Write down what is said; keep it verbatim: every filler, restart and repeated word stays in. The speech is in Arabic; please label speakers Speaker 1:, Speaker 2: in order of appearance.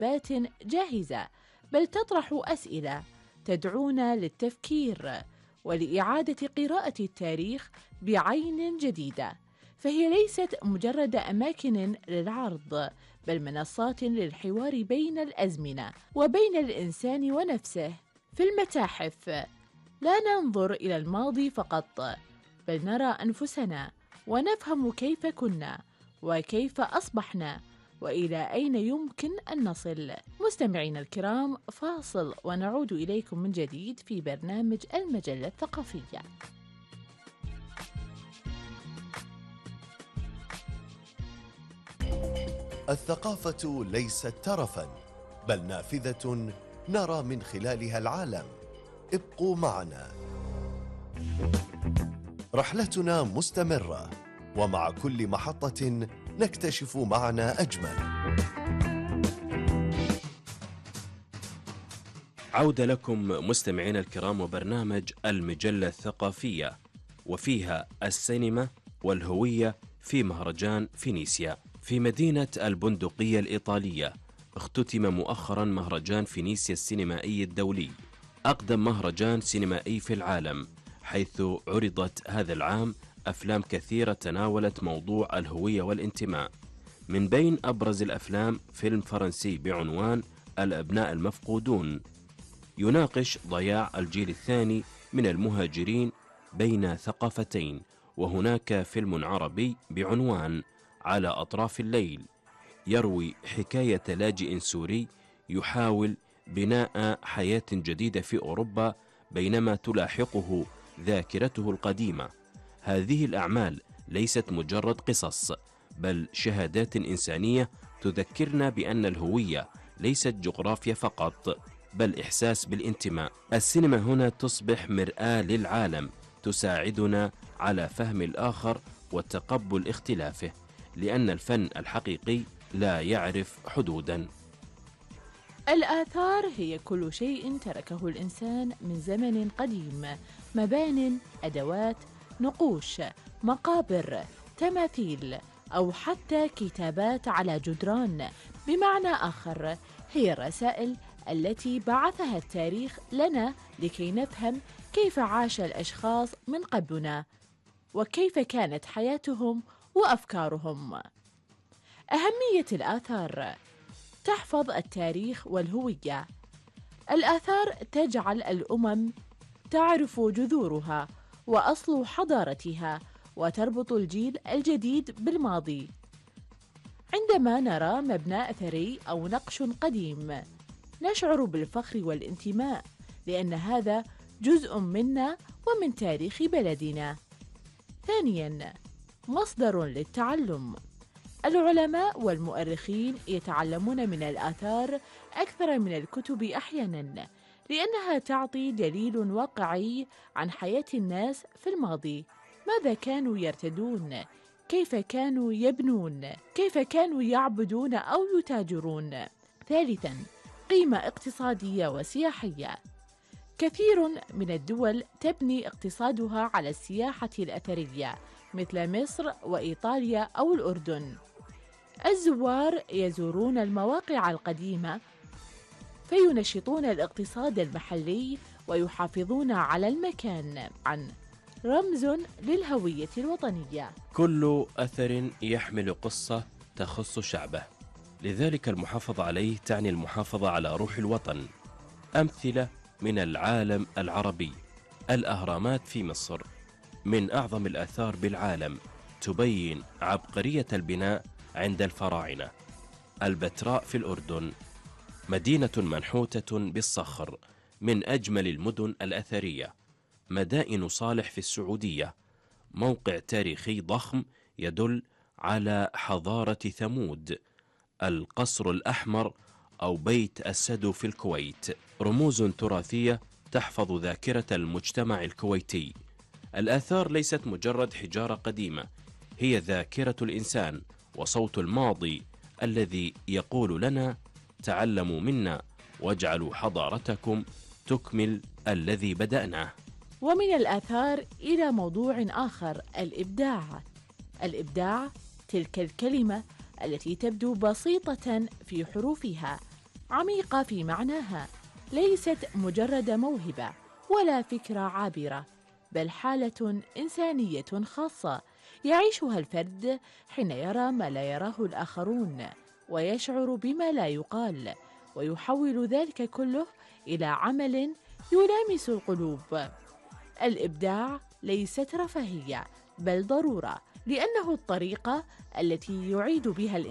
Speaker 1: إثبات جاهزة، بل تطرح أسئلة تدعونا للتفكير ولإعادة قراءة التاريخ بعين جديدة. فهي ليست مجرد أماكن للعرض، بل منصات للحوار بين الأزمنة وبين الإنسان ونفسه. في المتاحف لا ننظر إلى الماضي فقط، بل نرى أنفسنا ونفهم كيف كنا وكيف أصبحنا وإلى أين يمكن أن نصل. مستمعينا الكرام، فاصل ونعود إليكم من جديد في برنامج المجلة الثقافية.
Speaker 2: الثقافة ليست ترفاً، بل نافذة نرى من خلالها العالم. ابقوا معنا، رحلتنا مستمرة، ومع كل محطة نكتشف معنى أجمل.
Speaker 3: عودة لكم مستمعين الكرام وبرنامج المجلة الثقافية، وفيها السينما والهوية في مهرجان فينيسيا في مدينة البندقية الإيطالية. اختتم مؤخرا مهرجان فينيسيا السينمائي الدولي، أقدم مهرجان سينمائي في العالم، حيث عرضت هذا العام أفلام كثيرة تناولت موضوع الهوية والانتماء. من بين أبرز الأفلام فيلم فرنسي بعنوان الأبناء المفقودون، يناقش ضياع الجيل الثاني من المهاجرين بين ثقافتين. وهناك فيلم عربي بعنوان على أطراف الليل، يروي حكاية لاجئ سوري يحاول بناء حياة جديدة في أوروبا بينما تلاحقه ذاكرته القديمة. هذه الأعمال ليست مجرد قصص، بل شهادات إنسانية تذكرنا بأن الهوية ليست جغرافيا فقط، بل إحساس بالانتماء. السينما هنا تصبح مرآة للعالم، تساعدنا على فهم الآخر وتقبل اختلافه، لأن الفن الحقيقي لا يعرف حدوداً.
Speaker 1: الآثار هي كل شيء تركه الإنسان من زمن قديم، مبان، أدوات، نقوش، مقابر، تماثيل، أو حتى كتابات على جدران. بمعنى آخر، هي الرسائل التي بعثها التاريخ لنا لكي نفهم كيف عاش الأشخاص من قبلنا وكيف كانت حياتهم وأفكارهم. أهمية الآثار: تحفظ التاريخ والهوية. الآثار تجعل الأمم تعرف جذورها وأصل حضارتها، وتربط الجيل الجديد بالماضي. عندما نرى مبنى أثري أو نقش قديم، نشعر بالفخر والانتماء، لأن هذا جزء منا ومن تاريخ بلدنا. ثانياً، مصدر للتعلم. العلماء والمؤرخين يتعلمون من الآثار أكثر من الكتب أحياناً، لأنها تعطي دليل واقعي عن حياة الناس في الماضي. ماذا كانوا يرتدون؟ كيف كانوا يبنون؟ كيف كانوا يعبدون أو يتاجرون؟ ثالثاً، قيمة اقتصادية وسياحية. كثير من الدول تبني اقتصادها على السياحة الأثرية، مثل مصر وإيطاليا أو الأردن. الزوار يزورون المواقع القديمة فينشطون الاقتصاد المحلي ويحافظون على المكان، عن رمز للهوية الوطنية.
Speaker 3: كل أثر يحمل قصة تخص شعبه، لذلك المحافظة عليه تعني المحافظة على روح الوطن. أمثلة من العالم العربي: الأهرامات في مصر من أعظم الآثار بالعالم، تبين عبقرية البناء عند الفراعنة. البتراء في الأردن مدينة منحوتة بالصخر، من أجمل المدن الأثرية. مدائن صالح في السعودية، موقع تاريخي ضخم يدل على حضارة ثمود. القصر الأحمر أو بيت السدو في الكويت، رموز تراثية تحفظ ذاكرة المجتمع الكويتي. الآثار ليست مجرد حجارة قديمة، هي ذاكرة الإنسان وصوت الماضي الذي يقول لنا: تعلموا منا واجعلوا حضارتكم تكمل الذي بدأناه.
Speaker 1: ومن الآثار إلى موضوع آخر، الإبداع. الإبداع تلك الكلمة التي تبدو بسيطة في حروفها، عميقة في معناها، ليست مجرد موهبة ولا فكرة عابرة، بل حالة إنسانية خاصة يعيشها الفرد حين يرى ما لا يراه الآخرون، ويشعر بما لا يقال، ويحول ذلك كله إلى عمل يلامس القلوب. الإبداع ليست رفاهية، بل ضرورة، لأنه الطريقة التي يعيد بها الإنسان